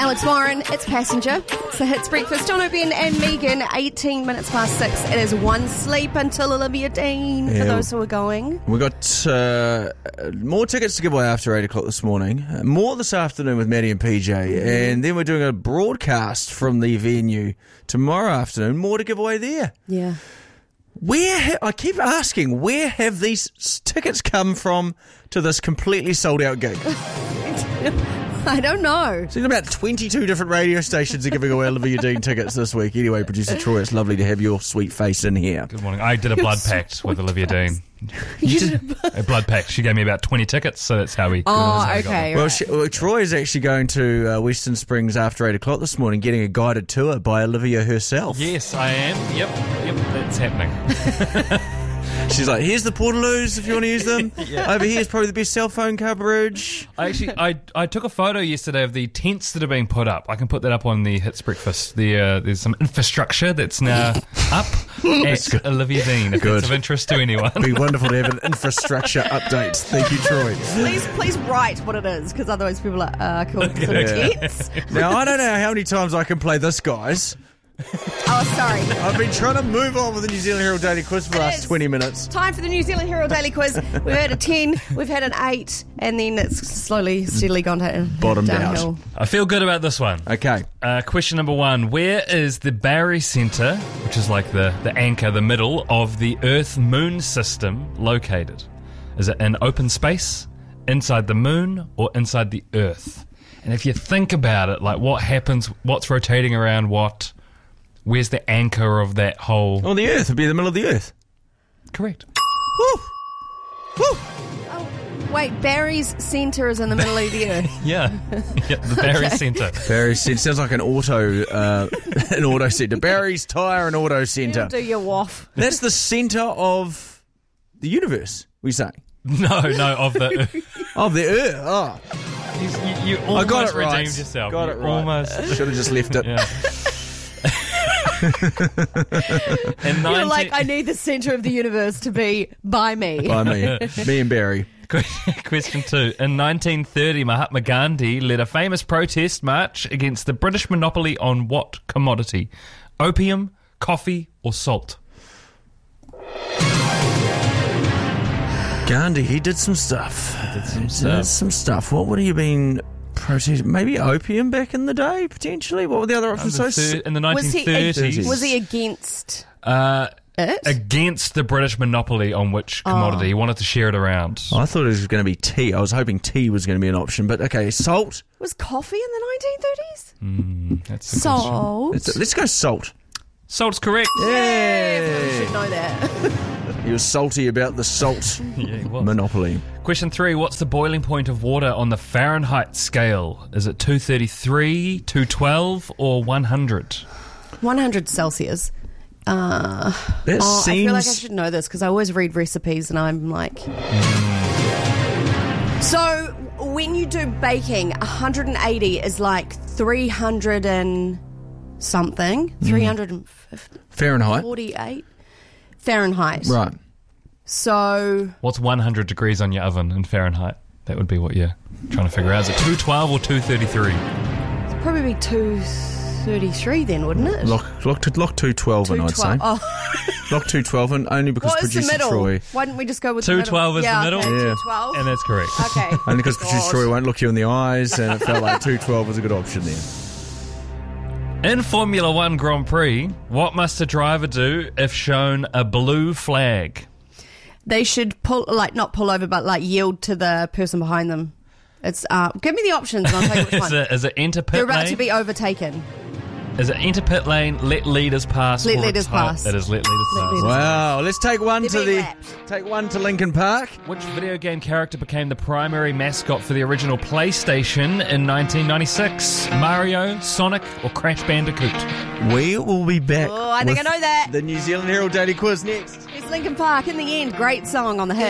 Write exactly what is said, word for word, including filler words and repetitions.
Alex Warren, it's Passenger. It's the Hits Breakfast. John O'Ben and Megan, eighteen minutes past six. It is one sleep until Olivia Dean, for Yeah. those who are going. We got uh, more tickets to give away after eight o'clock this morning. Uh, more this afternoon with Maddie and P J. Mm-hmm. And then we're doing a broadcast from the venue tomorrow afternoon. More to give away there. Yeah. Where ha- I keep asking, where have these s- tickets come from to this completely sold out gig? I don't know. So about twenty-two different radio stations are giving away Olivia Dean tickets this week. Anyway, producer Troy, it's lovely to have your sweet face in here. Good morning. I did a blood pact with Olivia Dean. A blood pact. She gave me about twenty tickets, so that's how we. Oh, that's how we got okay. Well, right. she, well, Troy is actually going to uh, Western Springs after eight o'clock this morning, getting a guided tour by Olivia herself. them. Yes, I am. Yep, yep, that's happening. She's like, here's the Portaloos if you want to use them. Yeah. Over here is probably the best cell phone coverage. I actually, I, I took a photo yesterday of the tents that are being put up. I can put that up on the Hits Breakfast. The uh, there's some infrastructure that's now up at Olivia Dean. If Good. it's of interest to anyone. It'd be wonderful to have an infrastructure update. Thank you, Troy. Please, please write what it is, because otherwise people are uh, cool. Sort of Yeah. tense. Now, I don't know how many times I can play this, guys. Oh, sorry. I've been trying to move on with the New Zealand Herald Daily Quiz for the It last is. twenty minutes. Time for the New Zealand Herald Daily Quiz. We've had a ten, we've had an eight, and then it's slowly, steadily gone down, Bottomed out. downhill. I feel good about this one. Okay. Uh, question number one. Where is the Barry Centre, which is like the, the anchor, the middle of the Earth-Moon system, located? Is it in open space, inside the moon, or inside the Earth? And if you think about it, like what happens, what's rotating around what, where's the anchor of that whole... Well, the Earth would be the middle of the Earth. Correct. Woo! Woo! Oh, wait, Barry's centre is in the middle of the earth. Yeah. yeah the Barry Centre. Barry Centre sounds like an auto, uh, an auto centre. Barry's Tyre and Auto Centre. Do your waff. That's the centre of the universe, we say. No, no, of the... Of the Earth. Oh, You, you, you I almost got it right. redeemed yourself. Got You it right. Almost. Should have just left it. Yeah. In You're nineteen like, I need the centre of the universe to be by me. By me. Me and Barry. Question two. In nineteen thirty, Mahatma Gandhi led a famous protest march against the British monopoly on what commodity? Opium, coffee, or salt? Gandhi, he did some stuff. He did some He stuff. did some stuff. What would he have been protesting? Maybe opium back in the day, potentially? What were the other options? In the, So- thir- in the Was he, nineteen thirties. was he against uh, it? against the British monopoly on which commodity? Oh. He wanted to share it around. I thought it was going to be tea. I was hoping tea was going to be an option. But okay, salt. Was coffee in the nineteen thirties? Mm, that's a question. Salt. Let's, let's go salt. Salt's correct. Everyone should know that. He was salty about the salt Yeah, he was. monopoly. Question three. What's the boiling point of water on the Fahrenheit scale? Is it two thirty-three, two twelve, or one hundred? one hundred Celsius. Uh, That oh, seems... I feel like I should know this because I always read recipes and I'm like... So, when you do baking, one hundred eighty is like three hundred and something. three hundred Fahrenheit. forty-eight Fahrenheit. Right. So, What's one hundred degrees on your oven in Fahrenheit? That would be what you're trying to figure out. Is it two twelve or two thirty-three? it'd probably be two thirty-three then, wouldn't it? Lock, lock, to, lock two twelve in, I'd say. Oh, Lock two twelve in, only because what is the producer middle? Troy... Why didn't we just go with the two middle? twelve is yeah, the middle? Okay, Yeah. two twelve. And that's correct. Okay. Only because producer God. Troy won't look you in the eyes, and it felt like two twelve was a good option there. In Formula One Grand Prix, what must a driver do if shown a blue flag? They should pull, like, not pull over, but like yield to the person behind them. It's uh, give me the options and I'll tell you which Is one. it, is it enter pit They're about lane? to be overtaken. Is it enter pit lane, let leaders pass? Let or leaders retire- pass. It is let leaders Let pass. leaders- Wow, let's take one They're to the being lapped. take one to Lincoln Park. Which video game character became the primary mascot for the original PlayStation in nineteen ninety-six? Mario, Sonic, or Crash Bandicoot? We will be back. Oh, I think with I know that. The New Zealand Herald Daily Quiz next. It's Linkin Park in the end. Great song on the hit.